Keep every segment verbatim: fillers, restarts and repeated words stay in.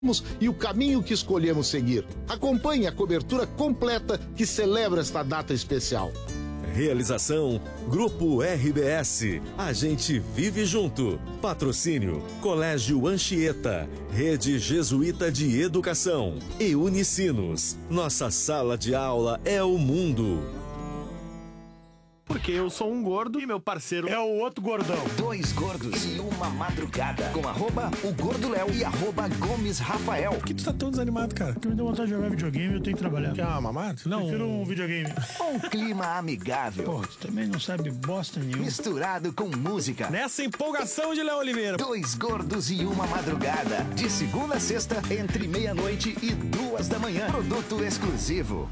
e o caminho que escolhemos seguir. Acompanhe a cobertura completa que celebra esta data especial. Realização Grupo R B S. A gente vive junto. Patrocínio Colégio Anchieta, Rede Jesuíta de Educação e Unicinos. Nossa sala de aula é o mundo. Porque eu sou um gordo e meu parceiro é o outro gordão. Dois gordos e uma madrugada. Com arroba o Gordo Léo e arroba Gomes Rafael. Por que tu tá tão desanimado, cara? Porque me deu vontade de jogar videogame e eu tenho que trabalhar. Quer uma mamada? Não. Prefiro um videogame. Um clima amigável. Pô, tu também não sabe bosta nenhuma. Misturado com música. Nessa empolgação de Léo Oliveira. Dois gordos e uma madrugada. De segunda a sexta, entre meia-noite e duas da manhã. Produto exclusivo.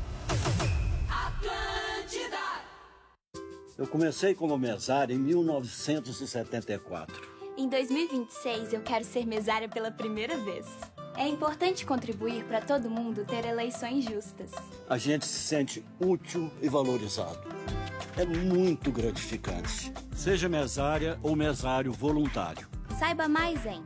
Eu comecei como mesário em mil novecentos e setenta e quatro. Em dois mil e vinte e seis, eu quero ser mesária pela primeira vez. É importante contribuir para todo mundo ter eleições justas. A gente se sente útil e valorizado. É muito gratificante. Seja mesária ou mesário voluntário. Saiba mais em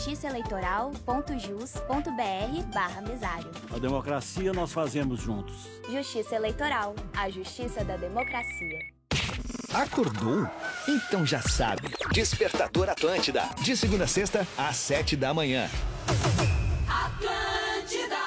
justiçaeleitoral.jus.br barra mesário. A democracia nós fazemos juntos. Justiça Eleitoral, a justiça da democracia. Acordou? Então já sabe. Despertador Atlântida. De segunda a sexta, às sete da manhã. Atlântida!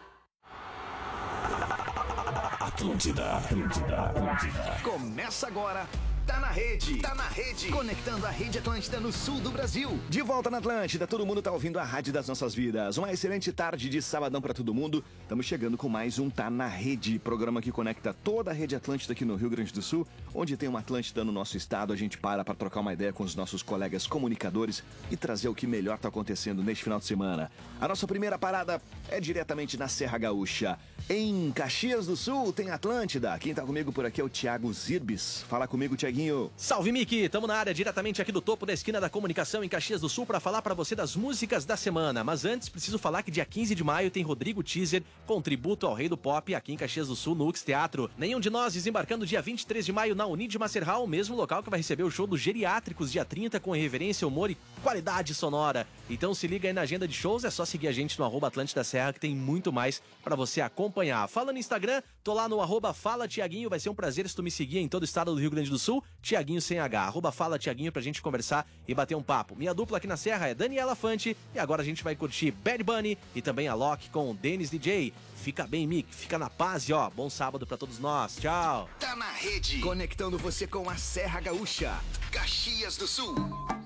Atlântida, Atlântida, Atlântida. Começa agora. Tá na rede, tá na rede, conectando a rede Atlântida no sul do Brasil. De volta na Atlântida, todo mundo tá ouvindo a rádio das nossas vidas. Uma excelente tarde de sabadão pra todo mundo. Estamos chegando com mais um Tá na Rede, programa que conecta toda a rede Atlântida aqui no Rio Grande do Sul, onde tem uma Atlântida no nosso estado. A gente para pra trocar uma ideia com os nossos colegas comunicadores e trazer o que melhor tá acontecendo neste final de semana. A nossa primeira parada é diretamente na Serra Gaúcha. Em Caxias do Sul tem Atlântida. Quem tá comigo por aqui é o Thiago Zirbis. Fala comigo, Thiaguinho. Salve, Miki! Tamo na área, diretamente aqui do topo da esquina da comunicação em Caxias do Sul para falar para você das músicas da semana. Mas antes, preciso falar que dia quinze de maio tem Rodrigo Teaser com tributo ao Rei do Pop aqui em Caxias do Sul, no Ux Teatro. Nenhum de nós desembarcando dia vinte e três de maio na Unid Master Hall, o mesmo local que vai receber o show dos Geriátricos dia trinta com irreverência, humor e qualidade sonora. Então se liga aí na agenda de shows, é só seguir a gente no arroba Atlântida Serra que tem muito mais para você acompanhar. Fala no Instagram, tô lá no arroba Fala Tiaguinho, vai ser um prazer se tu me seguir em todo o estado do Rio Grande do Sul. Tiaguinho sem H, arroba Fala Tiaguinho pra gente conversar e bater um papo. Minha dupla aqui na Serra é Daniela Fante e agora a gente vai curtir Bad Bunny e também a Loki com o Dennis D J. Fica bem, Mick, fica na paz e ó, bom sábado pra todos nós. Tchau! Tá na rede, conectando você com a Serra Gaúcha, Caxias do Sul.